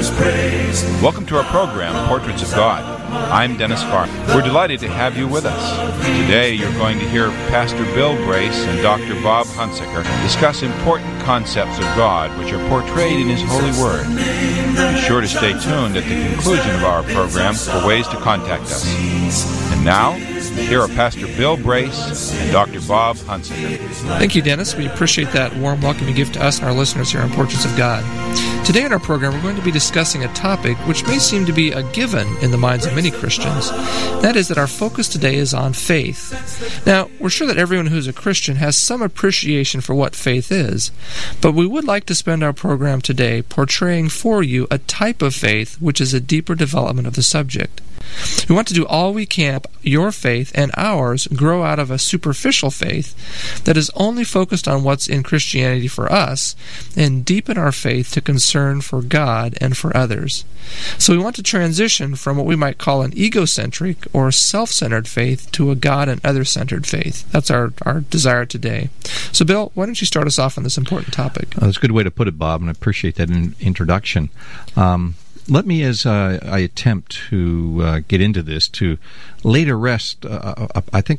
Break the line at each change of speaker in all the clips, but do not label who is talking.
his praise.
Welcome to our program, Portraits of God. I'm Dennis Farr. We're delighted to have you with us. Today you're going to hear Pastor Bill Brace and Dr. Bob Hunsaker discuss important concepts of God which are portrayed in His holy Word. Be sure to stay tuned at the conclusion of our program for ways to contact us. And now, here are Pastor Bill Brace and Dr. Bob Hunsaker.
Thank you, Dennis. We appreciate that warm welcome you give to us and our listeners here on Portraits of God. Today in our program, we're going to be discussing a topic which may seem to be a given in the minds of many Christians. That is that our focus today is on faith. Now, we're sure that everyone who's a Christian has some appreciation for what faith is, but we would like to spend our program today portraying for you a type of faith which is a deeper development of the subject. We want to do all we can to help your faith and ours grow out of a superficial faith that is only focused on what's in Christianity for us and deepen our faith to concern for God and for others. So we want to transition from what we might call an egocentric or self-centered faith to a God and other-centered faith. That's our desire today. So Bill, why don't you start us off on this important topic?
That's a good way to put it, Bob, and I appreciate that introduction. Let me, as I attempt to get into this, to lay to rest, I think,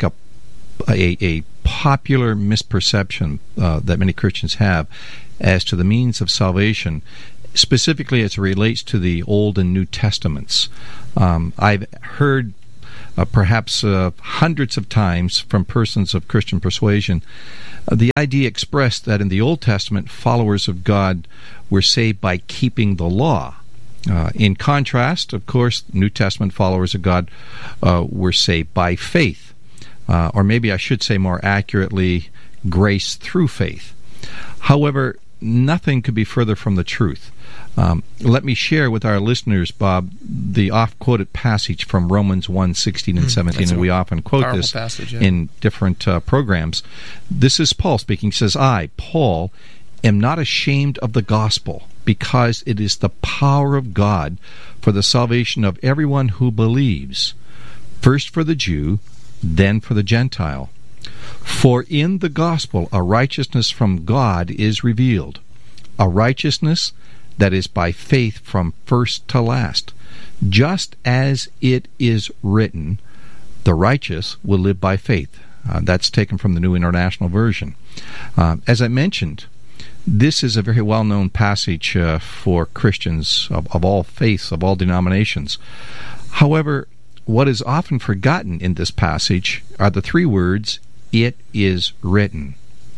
a popular misperception that many Christians have as to the means of salvation, specifically as it relates to the Old and New Testaments. I've heard perhaps hundreds of times from persons of Christian persuasion the idea expressed that in the Old Testament, followers of God were saved by keeping the law. In contrast, of course, New Testament followers of God were saved by faith, or maybe I should say more accurately, grace through faith. However, nothing could be further from the truth. Let me share with our listeners, Bob, the oft-quoted passage from Romans 1:16 and 17, and we often quote this in different programs. This is Paul speaking. He says, I, Paul, am not ashamed of the gospel, because it is the power of God for the salvation of everyone who believes, first for the Jew, then for the Gentile. For in the gospel a righteousness from God is revealed, a righteousness that is by faith from first to last, just as it is written, the righteous will live by faith. That's taken from the New International Version. As I mentioned, this is a very well-known passage for Christians of all faiths, of all denominations. However, what is often forgotten in this passage are the three words, it is written.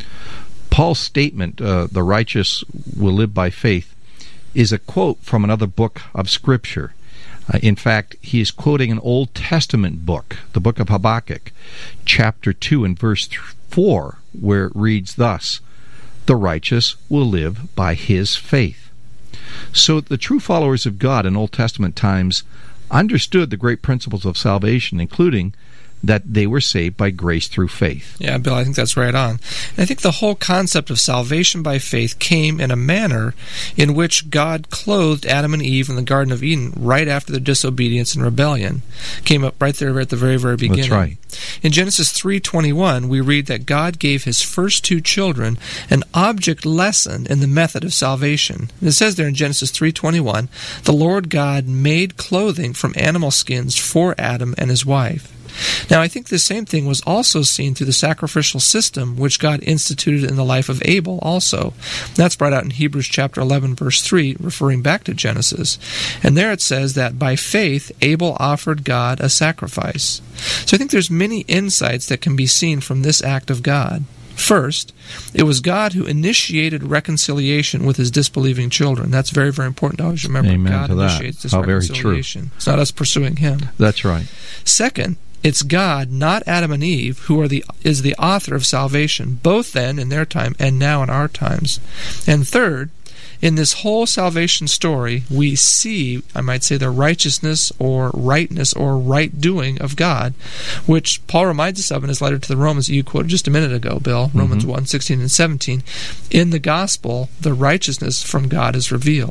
Paul's statement, the righteous will live by faith, is a quote from another book of Scripture. In fact, he is quoting an Old Testament book, the book of Habakkuk, chapter 2 and verse 4, where it reads thus, the righteous will live by his faith. So the true followers of God in Old Testament times understood the great principles of salvation, including that they were saved by grace through faith.
Yeah, Bill, I think that's right on. And I think the whole concept of salvation by faith came in a manner in which God clothed Adam and Eve in the Garden of Eden right after their disobedience and rebellion. Came up right there at the very, very beginning.
That's right.
In Genesis 3:21, we read that God gave His first two children an object lesson in the method of salvation. And it says there in Genesis 3:21, the Lord God made clothing from animal skins for Adam and his wife. Now, I think the same thing was also seen through the sacrificial system which God instituted in the life of Abel also. That's brought out in Hebrews chapter 11, verse 3, referring back to Genesis. And there it says that by faith, Abel offered God a sacrifice. So I think there's many insights that can be seen from this act of God. First, it was God who initiated reconciliation with His disbelieving children. That's very, very important to always remember.
Amen
God
to
initiates
that.
this reconciliation.
Very true.
It's not us pursuing Him.
That's right.
Second, it's God, not Adam and Eve, who is the author of salvation, both then in their time and now in our times. And third, in this whole salvation story, we see, I might say, the righteousness or rightness or right doing of God, which Paul reminds us of in his letter to the Romans that you quoted just a minute ago, Bill, Romans 1:16 and 17. In the gospel, the righteousness from God is revealed.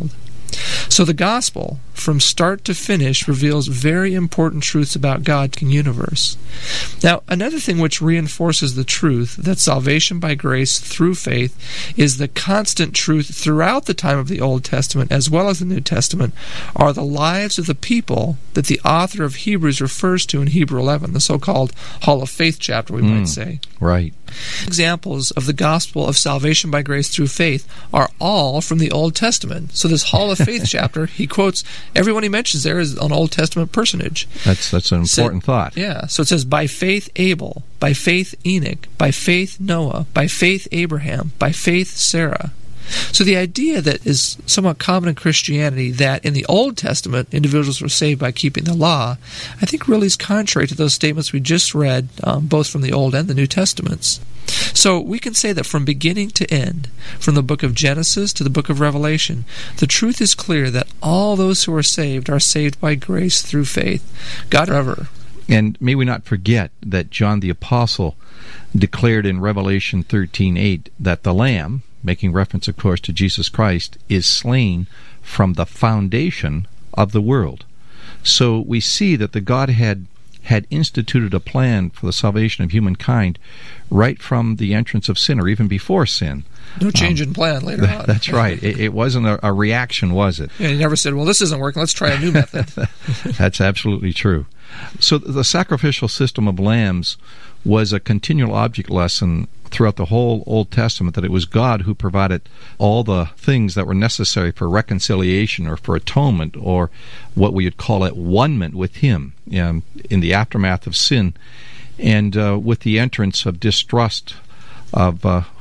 So the gospel, from start to finish, reveals very important truths about God and universe. Now, another thing which reinforces the truth that salvation by grace through faith is the constant truth throughout the time of the Old Testament as well as the New Testament are the lives of the people that the author of Hebrews refers to in Hebrew 11, the so-called Hall of Faith chapter, we might say.
Right.
Examples of the gospel of salvation by grace through faith are all from the Old Testament. So this Hall of Faith chapter, he quotes, everyone he mentions there is an Old Testament personage.
That's an important thought.
Yeah. So it says, by faith Abel, by faith Enoch, by faith Noah, by faith Abraham, by faith Sarah. So the idea that is somewhat common in Christianity that in the Old Testament individuals were saved by keeping the law, I think really is contrary to those statements we just read, both from the Old and the New Testaments. So we can say that from beginning to end, from the book of Genesis to the book of Revelation, the truth is clear that all those who are saved by grace through faith. God ever.
And may we not forget that John the Apostle declared in Revelation 13:8 that the Lamb, making reference, of course, to Jesus Christ, is slain from the foundation of the world. So we see that the Godhead had instituted a plan for the salvation of humankind right from the entrance of sin, or even before sin.
No change in plan later on.
That's right. It wasn't a reaction, was it?
Yeah, he never said, well, this isn't working, let's try a new method.
That's absolutely true. So the sacrificial system of lambs was a continual object lesson throughout the whole Old Testament, that it was God who provided all the things that were necessary for reconciliation or for atonement, or what we would call at one-ment with Him in the aftermath of sin, and with the entrance of distrust of